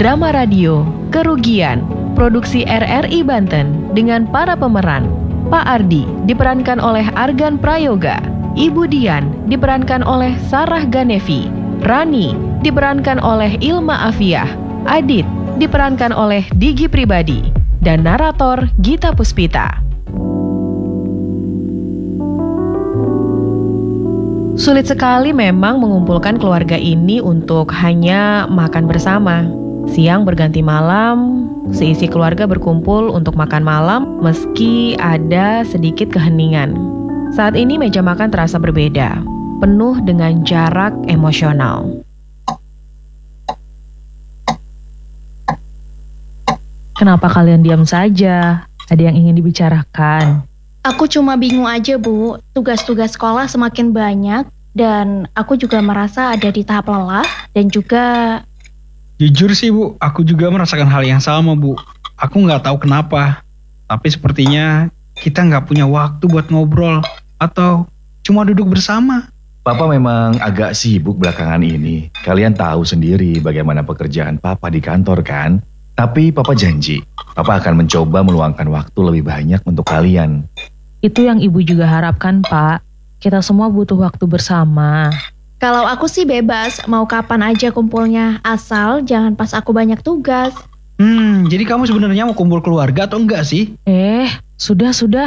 drama radio Kerugian, produksi RRI Banten dengan para pemeran Pak Ardi diperankan oleh Argan Prayoga, Ibu Dian diperankan oleh Sarah Ganevi, Rani diperankan oleh Ilma Afiah, Adit diperankan oleh Digi Pribadi, dan narator Gita Puspita. Sulit sekali memang mengumpulkan keluarga ini untuk hanya makan bersama. Siang berganti malam, seisi keluarga berkumpul untuk makan malam meski ada sedikit keheningan. Saat ini meja makan terasa berbeda, penuh dengan jarak emosional. Kenapa kalian diam saja? Ada yang ingin dibicarakan? Aku cuma bingung aja, Bu. Tugas-tugas sekolah semakin banyak dan aku juga merasa ada di tahap lelah dan juga... Jujur sih, Bu, aku juga merasakan hal yang sama, Bu. Aku nggak tahu kenapa, tapi sepertinya kita nggak punya waktu buat ngobrol atau cuma duduk bersama. Papa memang agak sibuk belakangan ini. Kalian tahu sendiri bagaimana pekerjaan Papa di kantor kan? Tapi Papa janji, Papa akan mencoba meluangkan waktu lebih banyak untuk kalian. Itu yang Ibu juga harapkan, Pak. Kita semua butuh waktu bersama. Kalau aku sih bebas, mau kapan aja kumpulnya, asal jangan pas aku banyak tugas. Jadi kamu sebenarnya mau kumpul keluarga atau enggak sih? Sudah.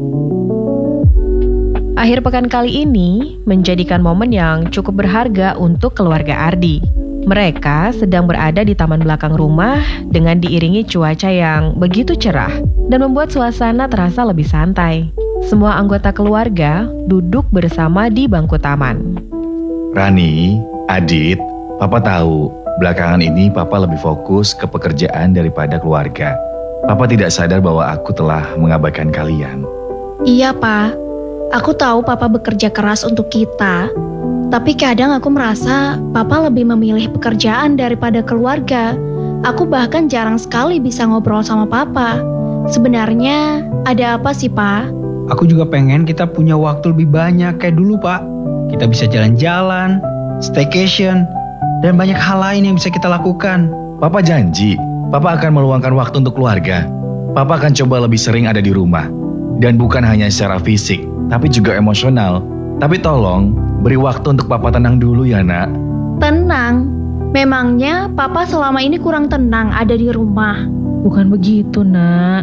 Akhir pekan kali ini menjadikan momen yang cukup berharga untuk keluarga Ardi. Mereka sedang berada di taman belakang rumah dengan diiringi cuaca yang begitu cerah dan membuat suasana terasa lebih santai. Semua anggota keluarga duduk bersama di bangku taman. Rani, Adit, Papa tahu belakangan ini Papa lebih fokus ke pekerjaan daripada keluarga. Papa tidak sadar bahwa aku telah mengabaikan kalian. Iya, Pak. Aku tahu Papa bekerja keras untuk kita. Tapi kadang aku merasa Papa lebih memilih pekerjaan daripada keluarga. Aku bahkan jarang sekali bisa ngobrol sama Papa. Sebenarnya ada apa sih, Pak? Aku juga pengen kita punya waktu lebih banyak kayak dulu, Pak. Kita bisa jalan-jalan, staycation, dan banyak hal lain yang bisa kita lakukan. Papa janji, Papa akan meluangkan waktu untuk keluarga. Papa akan coba lebih sering ada di rumah. Dan bukan hanya secara fisik, tapi juga emosional. Tapi tolong, beri waktu untuk Papa tenang dulu ya, Nak. Tenang? Memangnya Papa selama ini kurang tenang ada di rumah? Bukan begitu, Nak.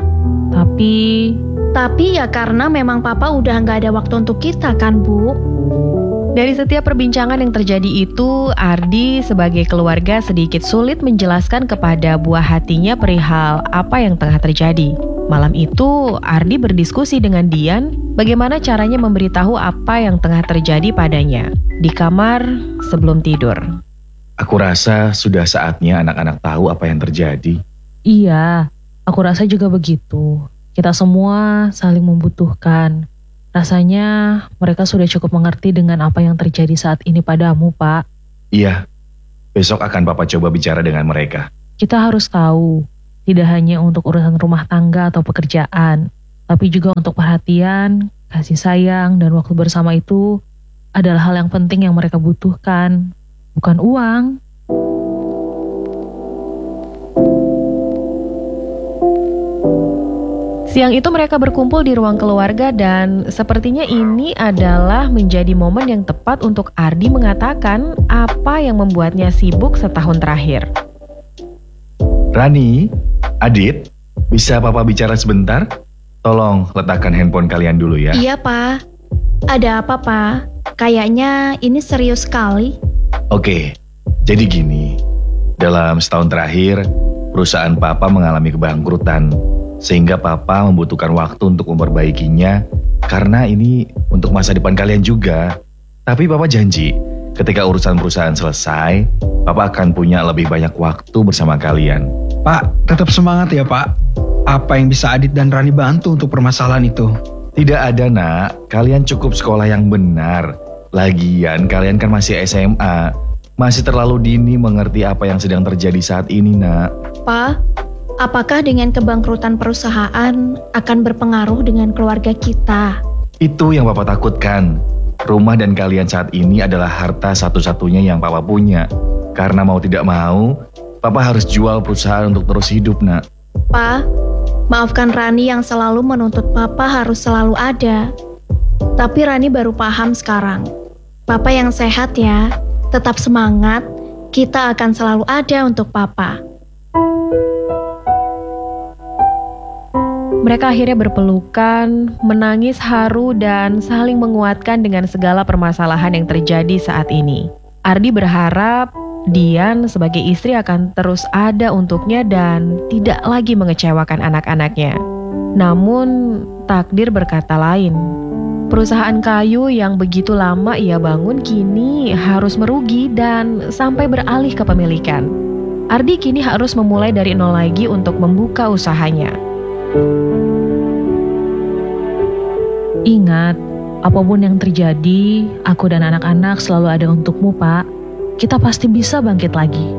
Tapi ya karena memang Papa udah nggak ada waktu untuk kita kan, Bu? Dari setiap perbincangan yang terjadi itu, Ardi sebagai keluarga sedikit sulit menjelaskan kepada buah hatinya perihal apa yang tengah terjadi. Malam itu, Ardi berdiskusi dengan Dian bagaimana caranya memberitahu apa yang tengah terjadi padanya di kamar sebelum tidur. Aku rasa sudah saatnya anak-anak tahu apa yang terjadi. Iya, aku rasa juga begitu. Kita semua saling membutuhkan. Rasanya mereka sudah cukup mengerti dengan apa yang terjadi saat ini padamu, Pak. Iya, besok akan Papa coba bicara dengan mereka. Kita harus tahu, tidak hanya untuk urusan rumah tangga atau pekerjaan, tapi juga untuk perhatian, kasih sayang, dan waktu bersama itu adalah hal yang penting yang mereka butuhkan, bukan uang. Siang itu mereka berkumpul di ruang keluarga dan sepertinya ini adalah menjadi momen yang tepat untuk Ardi mengatakan apa yang membuatnya sibuk setahun terakhir. Rani, Adit, bisa Papa bicara sebentar? Tolong letakkan handphone kalian dulu ya. Iya, Pak. Ada apa, Pak? Kayaknya ini serius sekali. Oke, jadi gini. Dalam setahun terakhir, perusahaan Papa mengalami kebangkrutan. Sehingga Papa membutuhkan waktu untuk memperbaikinya karena ini untuk masa depan kalian juga. Tapi Papa janji, ketika urusan perusahaan selesai, Papa akan punya lebih banyak waktu bersama kalian. Pak, tetap semangat ya, Pak. Apa yang bisa Adit dan Rani bantu untuk permasalahan itu? Tidak ada, Nak. Kalian cukup sekolah yang benar. Lagian kalian kan masih SMA. Masih terlalu dini mengerti apa yang sedang terjadi saat ini, Nak. Pak, apakah dengan kebangkrutan perusahaan akan berpengaruh dengan keluarga kita? Itu yang Papa takutkan. Rumah dan kalian saat ini adalah harta satu-satunya yang Papa punya. Karena mau tidak mau, Papa harus jual perusahaan untuk terus hidup, Nak. Pa, maafkan Rani yang selalu menuntut Papa harus selalu ada. Tapi Rani baru paham sekarang. Papa yang sehat ya, tetap semangat, kita akan selalu ada untuk Papa. Mereka akhirnya berpelukan, menangis haru dan saling menguatkan dengan segala permasalahan yang terjadi saat ini. Ardi berharap Dian sebagai istri akan terus ada untuknya dan tidak lagi mengecewakan anak-anaknya. Namun takdir berkata lain. Perusahaan kayu yang begitu lama ia bangun kini harus merugi dan sampai beralih kepemilikan. Ardi kini harus memulai dari nol lagi untuk membuka usahanya. Ingat, apapun yang terjadi, aku dan anak-anak selalu ada untukmu, Pak. Kita pasti bisa bangkit lagi.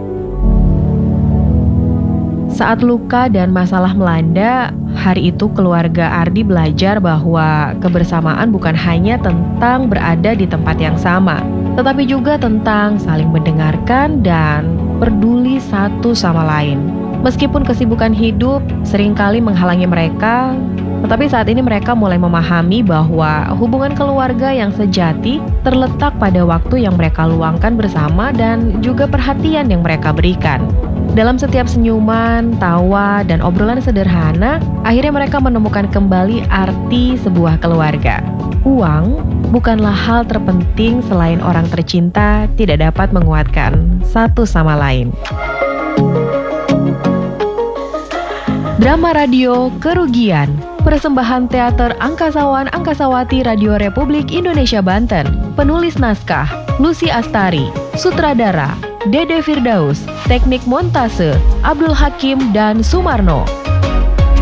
Saat luka dan masalah melanda, hari itu keluarga Ardi belajar bahwa kebersamaan bukan hanya tentang berada di tempat yang sama, tetapi juga tentang saling mendengarkan dan peduli satu sama lain. Meskipun kesibukan hidup seringkali menghalangi mereka, tetapi saat ini mereka mulai memahami bahwa hubungan keluarga yang sejati terletak pada waktu yang mereka luangkan bersama dan juga perhatian yang mereka berikan. Dalam setiap senyuman, tawa, dan obrolan sederhana, akhirnya mereka menemukan kembali arti sebuah keluarga. Uang bukanlah hal terpenting selain orang tercinta tidak dapat menguatkan satu sama lain. Drama radio Kerugian, persembahan teater Angkasawan Angkasawati Radio Republik Indonesia Banten. Penulis naskah Lucy Astari, sutradara Dede Firdaus, teknik montase Abdul Hakim dan Sumarno.